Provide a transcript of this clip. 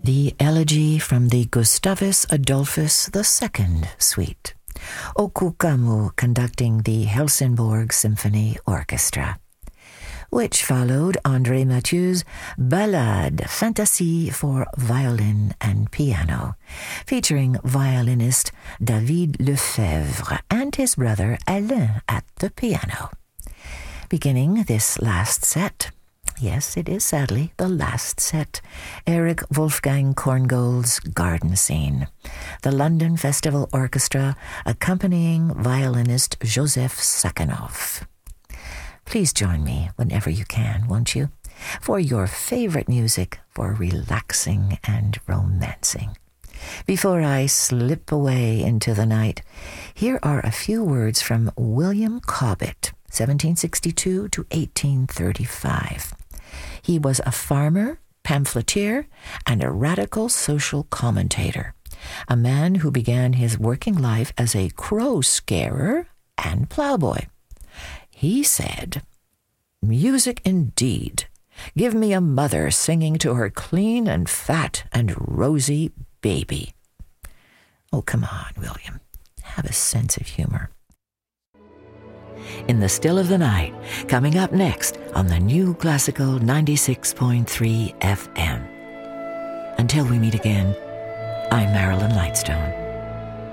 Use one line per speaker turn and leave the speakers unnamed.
The Elegy from the Gustavus Adolphus II Suite. Okukamu conducting the Helsingborg Symphony Orchestra, which followed André Mathieu's Ballade Fantasy for violin and piano, featuring violinist David Lefebvre and his brother Alain at the piano. Beginning this last set, yes, it is sadly the last set, Erich Wolfgang Korngold's Garden Scene, the London Festival Orchestra accompanying violinist Joseph Sakhanov. Please join me whenever you can, won't you, for your favorite music for relaxing and romancing. Before I slip away into the night, here are a few words from William Cobbett, 1762 to 1835. He was a farmer, pamphleteer, and a radical social commentator, a man who began his working life as a crow-scarer and plowboy. He said, "Music indeed. Give me a mother singing to her clean and fat and rosy baby." Oh, come on, William. Have a sense of humor. In the Still of the Night, coming up next on the New Classical 96.3 FM. Until we meet again, I'm Marilyn Lightstone.